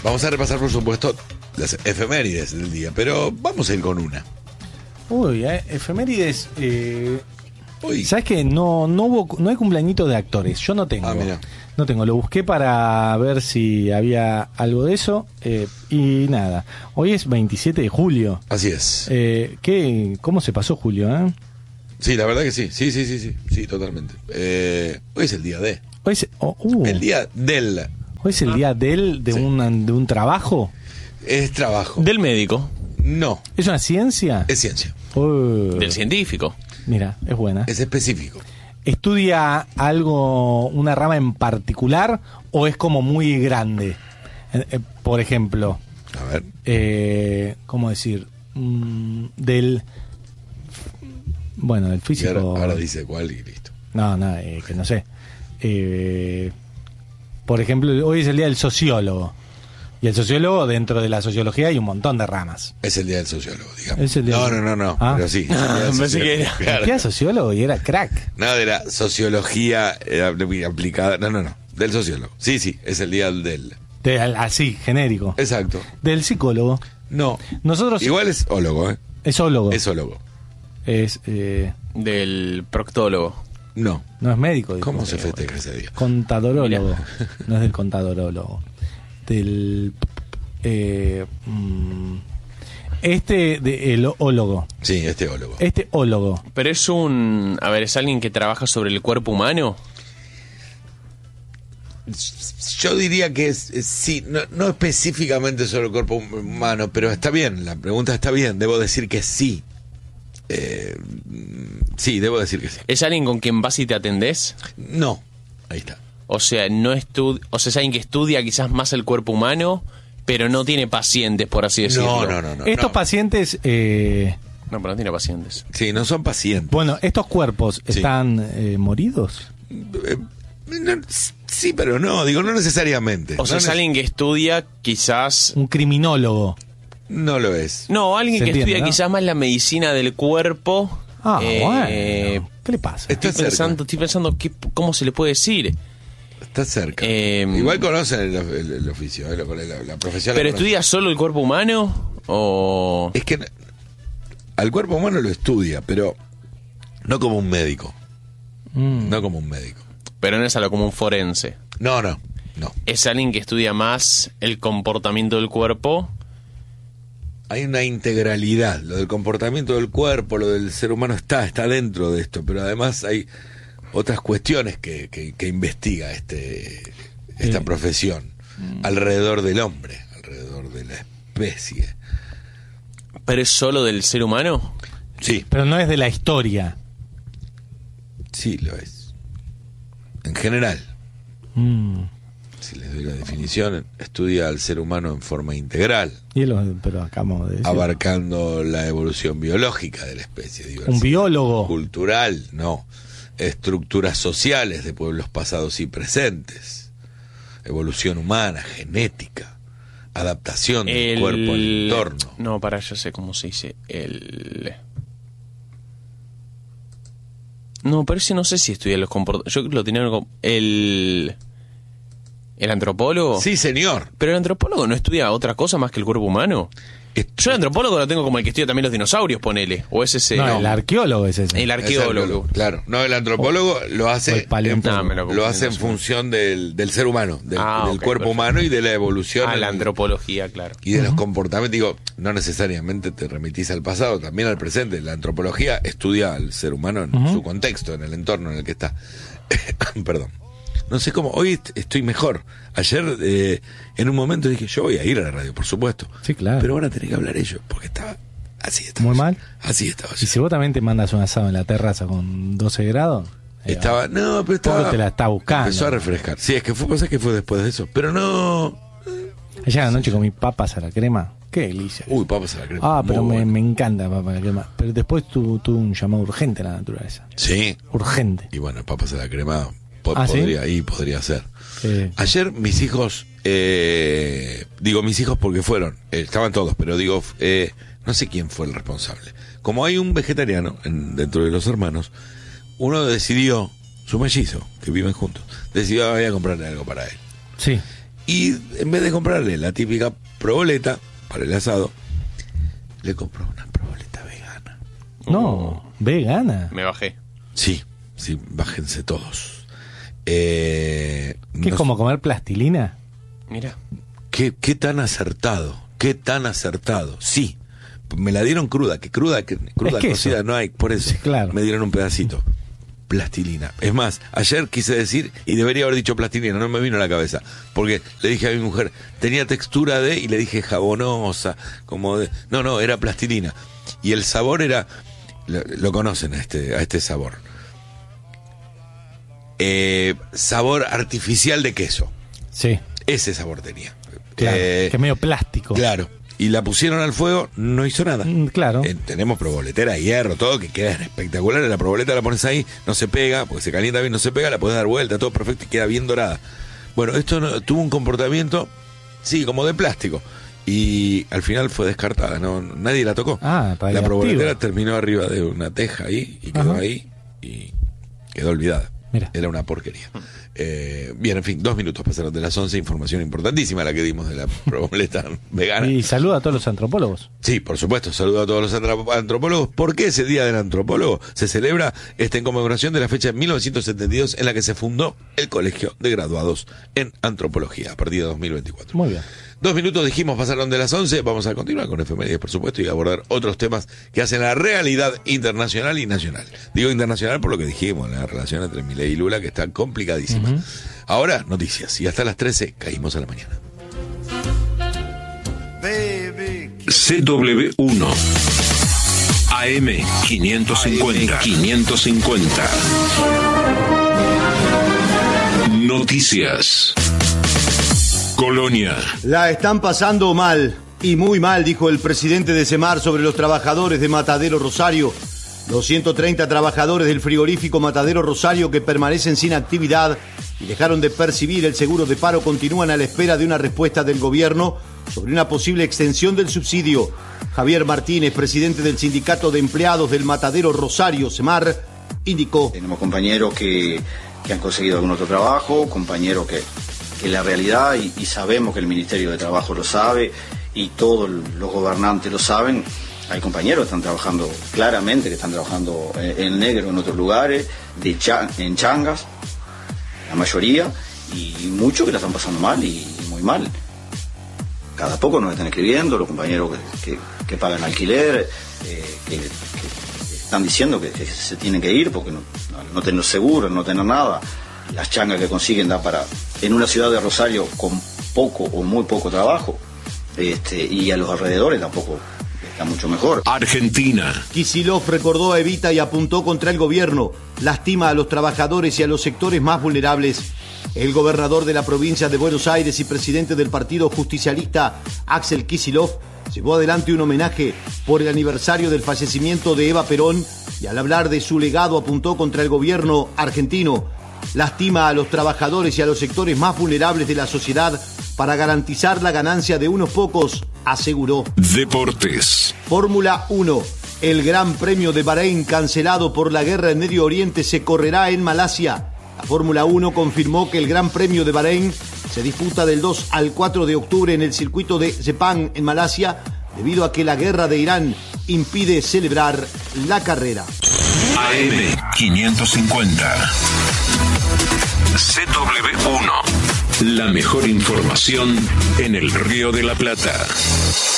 Vamos a repasar, por supuesto, las efemérides del día, pero vamos a ir con una. Uy, efemérides. Uy. ¿Sabes qué? No hay cumpleañito de actores. Yo no tengo. Ah, mira. No tengo. Lo busqué para ver si había algo de eso. Y nada. Hoy es 27 de julio. Así es. ¿Cómo se pasó julio, eh? Sí, la verdad que sí. Sí, totalmente. Hoy es el día de. Hoy es, El día del. Hoy es el día de Sí. un trabajo. Es trabajo. Del médico. No, ¿Es una ciencia? es ciencia. Del científico. Mira, es buena. Es específico. ¿Estudia algo, una rama en particular o es como muy grande? Por ejemplo, A ver. ¿cómo decir? Del Y físico. ahora dice cuál y listo. No, que no sé. Por ejemplo, hoy es el día del sociólogo. Y el sociólogo, dentro de la sociología hay un montón de ramas. Es el día del sociólogo, digamos. Es el día del- No. Ah. Pero sí. es el día del Pensé sociólogo, que era- claro. Era sociólogo y era crack. No, de la sociología aplicada. No. Del sociólogo. Sí, es el día del. Así, genérico. Exacto. Del psicólogo. No. Nosotros. Igual es ólogo, ¿eh? Es ólogo. Es ólogo. Es, Del proctólogo. No. no es médico. dijo. ¿Cómo se festeja ese día? Contadorólogo. No es del contadorólogo. Del. El ólogo. Sí, este ólogo. Este ólogo. Pero es ¿es alguien que trabaja sobre el cuerpo humano? Yo diría que sí, no específicamente sobre el cuerpo humano, pero está bien, la pregunta está bien, debo decir que sí. Sí, debo decir que sí. ¿Es alguien con quien vas y te atendés? No, ahí está. O sea, es alguien que estudia quizás más el cuerpo humano, pero no tiene pacientes, por así decirlo. No. Estos no. pacientes. No, pero no tiene pacientes. Sí, no son pacientes. Bueno, estos cuerpos Sí. están moridos. Sí, pero no, digo, no necesariamente. O sea, No es alguien que estudia quizás... Un criminólogo. No lo es. No, alguien Se que entiende, estudia ¿no? quizás más la medicina del cuerpo. Bueno. ¿Qué le pasa? Está Estoy pensando cómo se le puede decir. Está cerca. Eh, Igual conocen el oficio, la profesión. ¿Pero la conocen. estudia solo el cuerpo humano? ¿O...? Es que al cuerpo humano lo estudia, pero no como un médico. No como un médico. Pero no es algo como un forense. No. Es alguien que estudia más el comportamiento del cuerpo. Hay una integralidad. Lo del comportamiento del cuerpo, lo del ser humano está dentro de esto, pero además hay otras cuestiones que investiga esta profesión alrededor del hombre, alrededor de la especie. ¿Pero es solo del ser humano? Sí, Pero no es de la historia. sí lo es. En general, Mm. si les doy la definición, estudia al ser humano en forma integral, Pero acabamos de decir. abarcando la evolución biológica de la especie, Un diversidad biólogo. cultural, no, estructuras sociales de pueblos pasados y presentes, evolución humana, genética, adaptación del cuerpo al entorno. No, yo sé cómo se dice. No, pero ese no sé si estudia los comportamientos. Yo lo tenía como... ¿El antropólogo? Sí, señor. ¿Pero el antropólogo no estudia otra cosa más que el cuerpo humano? Yo el antropólogo lo tengo como el que estudia también los dinosaurios, ponele. O es ese... No, el arqueólogo es ese. El arqueólogo. Claro, no, el antropólogo lo o hace el paleontólogo. No, me lo lo hace en confundo. función del ser humano, del Ok, cuerpo perfecto. humano y de la evolución Ah, la en- antropología, claro. y de los comportamientos. Digo, no necesariamente te remitís al pasado, también al presente. La antropología estudia al ser humano en su contexto, en el entorno en el que está. Perdón. No sé cómo, hoy estoy mejor. Ayer, en un momento dije, yo voy a ir a la radio, por supuesto. Sí, claro. Pero van a tener que hablar ellos, porque estaba así. Estaba ¿Muy yo. mal? Así estaba yo. Y si vos también te mandas un asado en la terraza con 12 grados. Estaba, no, pero estaba. Pobre te la está buscando. Empezó a refrescar. Sí, es que pasa que fue después de eso. Pero no. Ayer a la noche comí papas a la crema. Qué delicia. Uy, papas a la crema. Pero Muy bueno. me encanta papas a la crema. Pero después tuve un llamado urgente a la naturaleza. Sí. Urgente. Y bueno, papas a la crema ¿Sí? podría ser. Eh, Ayer mis hijos, digo mis hijos porque fueron, estaban todos, pero digo, no sé quién fue el responsable. Como hay un vegetariano dentro de los hermanos, uno decidió, su mellizo, que viven juntos, decidió voy a comprarle algo para él. sí. Y en vez de comprarle la típica proboleta para el asado, le compró una proboleta vegana. No, vegana. Me bajé. Sí, bájense todos. ¿Qué es como comer plastilina? Mira. ¿Qué tan acertado? ¿Qué tan acertado? Sí, me la dieron cruda, que cruda cocida no hay, por eso sí, claro. Me dieron un pedacito. Plastilina. Es más, ayer quise decir, y debería haber dicho plastilina, no me vino a la cabeza, porque le dije a mi mujer, tenía textura de, y le dije jabonosa, como de... No, era plastilina. Y el sabor era, lo conocen a este sabor. Sabor artificial de queso. Sí. Ese sabor tenía. Claro, que es medio plástico. Claro. Y la pusieron al fuego, no hizo nada. Claro. Tenemos proboletera, hierro, todo, que queda espectacular. La proboleta la pones ahí, no se pega, porque se calienta bien, no se pega, la puedes dar vuelta, todo perfecto y queda bien dorada. Bueno, esto tuvo un comportamiento, sí, como de plástico. Y al final fue descartada, nadie la tocó. La proboletera terminó arriba de una teja ahí, y quedó ahí, y quedó olvidada. Mira. Era una porquería. Bien, en fin, 2 minutos pasaron de las 11, información importantísima la que dimos de la proboleta vegana. Y saluda a todos los antropólogos. Sí, por supuesto, saludo a todos los antropólogos. ¿Por qué ese Día del Antropólogo se celebra en conmemoración de la fecha de 1972 en la que se fundó el Colegio de Graduados en Antropología, a partir de 2024? Muy bien. 2 minutos dijimos, pasaron de las 11, vamos a continuar con efemérides, por supuesto, y abordar otros temas que hacen la realidad internacional y nacional. Digo internacional por lo que dijimos, la relación entre Milei y Lula, que está complicadísima. Ahora, noticias, y hasta las 13 caímos a la mañana. CW1 AM 550 Noticias. Colonia. La están pasando mal, y muy mal, dijo el presidente de Semar sobre los trabajadores de Matadero Rosario. Los 130 trabajadores del frigorífico Matadero Rosario que permanecen sin actividad y dejaron de percibir el seguro de paro continúan a la espera de una respuesta del gobierno sobre una posible extensión del subsidio. Javier Martínez, presidente del Sindicato de Empleados del Matadero Rosario, Semar, indicó: tenemos compañeros que han conseguido algún otro trabajo, compañeros que la realidad, y sabemos que el Ministerio de Trabajo lo sabe y todos los gobernantes lo saben. Hay compañeros que están trabajando claramente, que están trabajando en negro en otros lugares, en changas, la mayoría, y muchos que la están pasando mal y muy mal. Cada poco nos están escribiendo los compañeros que pagan alquiler, que están diciendo que se tienen que ir porque no tener seguro, no tener nada. Las changas que consiguen da para, en una ciudad de Rosario con poco o muy poco trabajo, y a los alrededores tampoco está mucho mejor. Argentina. Kicillof recordó a Evita y apuntó contra el gobierno. Lastima a los trabajadores y a los sectores más vulnerables. El gobernador de la provincia de Buenos Aires y presidente del partido justicialista, Axel Kicillof, llevó adelante un homenaje por el aniversario del fallecimiento de Eva Perón y al hablar de su legado apuntó contra el gobierno argentino. Lastima a los trabajadores y a los sectores más vulnerables de la sociedad para garantizar la ganancia de unos pocos, aseguró. Deportes. Fórmula 1. El Gran Premio de Bahrein, cancelado por la guerra en Medio Oriente, se correrá en Malasia. La Fórmula 1 confirmó que el Gran Premio de Bahrein se disputa del 2 al 4 de octubre en el circuito de Sepang, en Malasia, debido a que la guerra de Irán impide celebrar la carrera. AM 550. CW1. La mejor información en el Río de la Plata.